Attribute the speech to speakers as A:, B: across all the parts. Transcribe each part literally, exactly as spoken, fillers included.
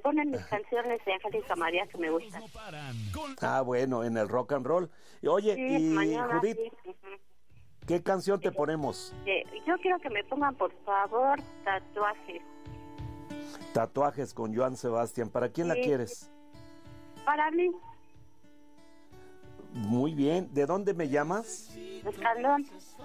A: ponen mis canciones de Angélica María que me gustan.
B: Ah, bueno, en el rock and roll. Y, oye,
A: Sí,
B: y
A: mañana,
B: Judith,
A: sí. Uh-huh.
B: ¿qué canción te ponemos?
A: Eh, yo quiero que me pongan, por favor, Tatuajes.
B: Tatuajes con Joan Sebastián. ¿Para quién
A: Sí.
B: la quieres?
A: Para mí,
B: Muy bien. ¿De dónde me llamas?
A: Escandón.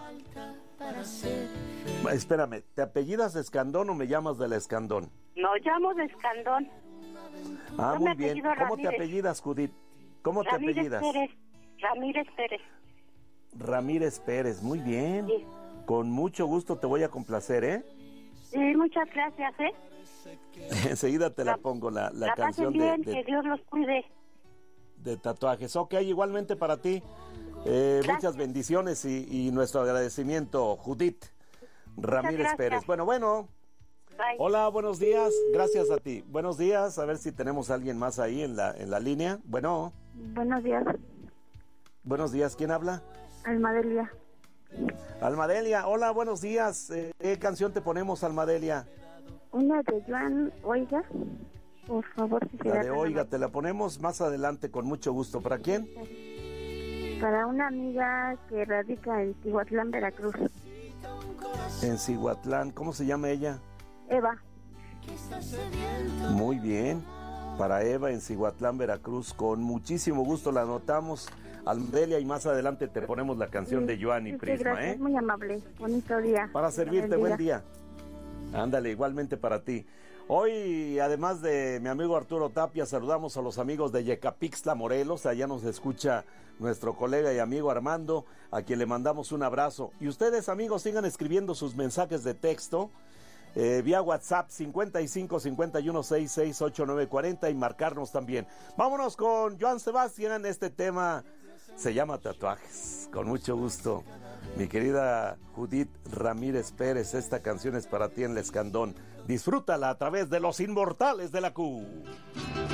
B: Espérame, ¿te apellidas Escandón o me llamas del Escandón?
A: No llamo de Escandón.
B: Ah,
A: Yo
B: muy
A: me
B: bien.
A: apellido
B: ¿Cómo
A: Ramírez.
B: te apellidas, Judith? ¿Cómo te
A: Ramírez
B: apellidas?
A: Pérez. Ramírez Pérez.
B: Ramírez Pérez, muy bien.
A: Sí.
B: Con mucho gusto te voy a complacer, ¿eh?
A: Sí, muchas gracias, ¿eh?
B: Enseguida te la,
A: La-
B: pongo, la, la
A: La
B: canción
A: pasen bien,
B: de,
A: que
B: de,
A: Dios los cuide.
B: de tatuajes. Ok, igualmente para ti. Eh,
A: Gracias.
B: muchas bendiciones y, y nuestro agradecimiento, Judith Ramírez
A: gracias.
B: Pérez. Bueno, bueno.
A: Bye.
B: Hola, buenos días. Gracias a ti. Buenos días. A ver si tenemos a alguien más ahí en la, en la línea. Bueno,
C: Buenos días,
B: buenos días. ¿Quién habla?
C: Almadelia.
B: Almadelia. Hola, buenos días. Eh, ¿Qué canción te ponemos, Almadelia?
C: Una de Joan, oiga, por favor, si se
B: La
C: da
B: de
C: tan
B: Oiga,
C: amable.
B: te la ponemos más adelante con mucho gusto. ¿Para quién?
C: Para una amiga que radica en Tihuatlán, Veracruz.
B: En Cihuatlán. ¿Cómo se llama ella?
C: Eva.
B: Muy bien. Para Eva en Cihuatlán, Veracruz. Con muchísimo gusto la anotamos, Almadelia, y más adelante te ponemos la canción de Joan y
C: Muchas
B: Prisma,
C: gracias,
B: ¿eh?
C: muy amable. Bonito día.
B: Para
C: Dios
B: servirte,
C: bendiga.
B: buen día. Ándale, igualmente para ti. Hoy, además de mi amigo Arturo Tapia, saludamos a los amigos de Yecapixtla, Morelos. Allá nos escucha nuestro colega y amigo Armando, a quien le mandamos un abrazo. Y ustedes, amigos, sigan escribiendo sus mensajes de texto eh, vía WhatsApp cincuenta y cinco cincuenta y uno sesenta y seis ochenta y nueve cuarenta y marcarnos también. Vámonos con Joan Sebastián. Este tema se llama Tatuajes. Con mucho gusto, mi querida Judith Ramírez Pérez, esta canción es para ti en El Escandón. Disfrútala a través de los inmortales de la Q.